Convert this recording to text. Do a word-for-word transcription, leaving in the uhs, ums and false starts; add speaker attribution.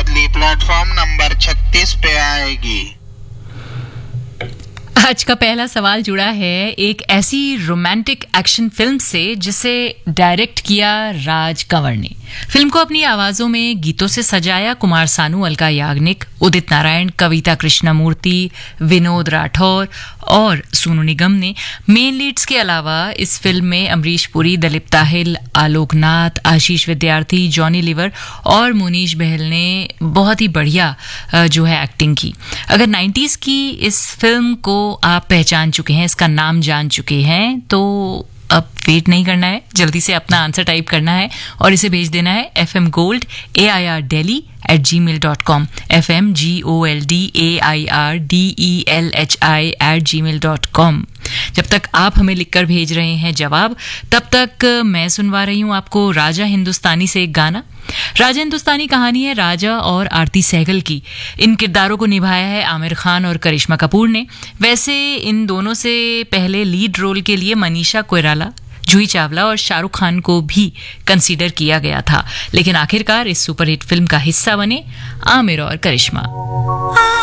Speaker 1: बदली platform number छत्तीस पे आएगी।
Speaker 2: आज का पहला सवाल जुड़ा है एक ऐसी रोमांटिक एक्शन फिल्म से जिसे डायरेक्ट किया राज कंवर ने। फिल्म को अपनी आवाजों में गीतों से सजाया कुमार सानू, अलका याग्निक, उदित नारायण, कविता कृष्णमूर्ति, विनोद राठौर और सोनू निगम ने। मेन लीड्स के अलावा इस फिल्म में अमरीश पुरी, दिलीप ताहिल, आलोक नाथ, आशीष विद्यार्थी, जॉनी लीवर और मुनीश बहल ने बहुत ही बढ़िया जो है एक्टिंग की। अगर नाइन्टीज की इस फिल्म को आप पहचान चुके हैं, इसका नाम जान चुके हैं, तो अब वेट नहीं करना है, जल्दी से अपना आंसर टाइप करना है और इसे भेज देना है F M gold A I R daily eight ji mail dot com, F M G O L D A I R D E L H I eight ji mail dot com. जब तक आप हमें लिखकर भेज रहे हैं जवाब, तब तक मैं सुनवा रही हूं आपको राजा हिंदुस्तानी से एक गाना। राजा हिंदुस्तानी कहानी है राजा और आरती सहगल की। इन किरदारों को निभाया है आमिर खान और करिश्मा कपूर ने। वैसे इन दोनों से पहले लीड रोल के लिए मनीषा कोइराला, जूही चावला और शाहरुख खान को भी कंसीडर किया गया था, लेकिन आखिरकार इस सुपरहिट फिल्म का हिस्सा बने आमिर और करिश्मा।